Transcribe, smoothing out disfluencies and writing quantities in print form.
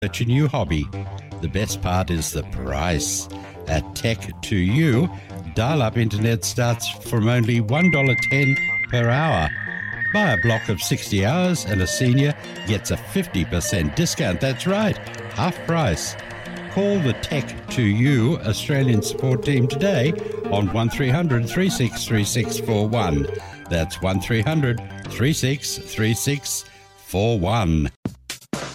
It's your new hobby. The best part is the price. At Tech2U, dial-up internet starts from only $1.10 per hour. Buy a block of 60 hours and a senior gets a 50% discount. That's right, half price. Call the Tech2U Australian support team today on 1300 363641. That's 1300 363641.